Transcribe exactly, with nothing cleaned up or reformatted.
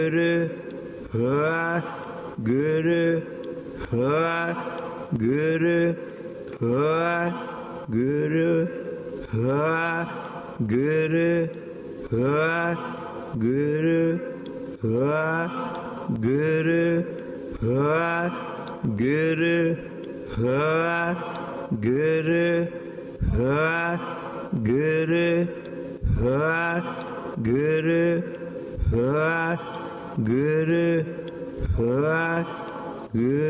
guru, ha, guru, ha, guru, ha, guru, ha, guru, ha, guru, ha, guru, ha, guru, ha, guru, ha, guru, ha, guru, ha, guru, ha, guru.